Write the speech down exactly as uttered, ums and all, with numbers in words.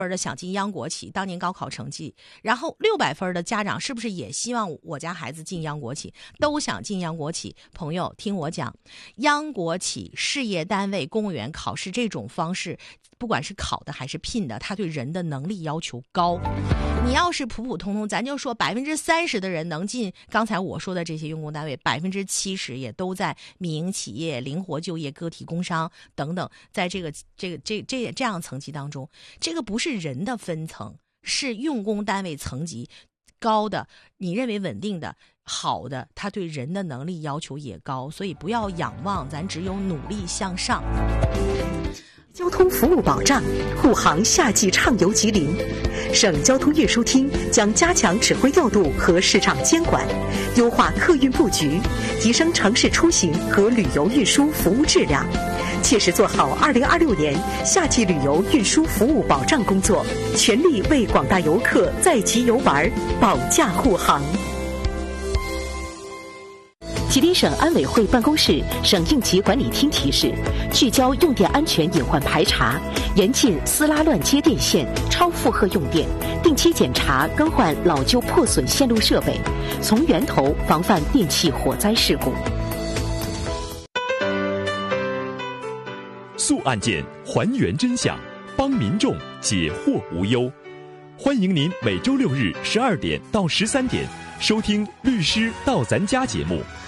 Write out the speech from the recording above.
分的想进央国企，当年高考成绩，然后六百分的家长是不是也希望我家孩子进央国企，都想进央国企？朋友，听我讲，央国企、事业单位、公务员考试这种方式，不管是考的还是聘的，他对人的能力要求高。你要是普普通通，咱就说百分之三十的人能进刚才我说的这些用工单位，百分之七十也都在民营企业、灵活就业、个体工商等等，在这个这个这这这样层级当中，这个不是人的分层，是用工单位层级高的，你认为稳定的好的，他对人的能力要求也高，所以不要仰望，咱只有努力向上。 交通服务保障，护航夏季畅游吉林。省交通运输厅将加强指挥调度和市场监管，优化客运布局，提升城市出行和旅游运输服务质量，切实做好二零二六年夏季旅游运输服务保障工作，全力为广大游客在吉游玩保驾护航。吉林省安委会办公室、省应急管理厅提示：聚焦用电安全隐患排查，严禁撕拉乱接电线、超负荷用电，定期检查更换老旧破损线路设备，从源头防范电气火灾事故。 速案件，还原真相，帮民众解惑无忧。欢迎您每周六日十二点到十三点收听《律师到咱家》节目。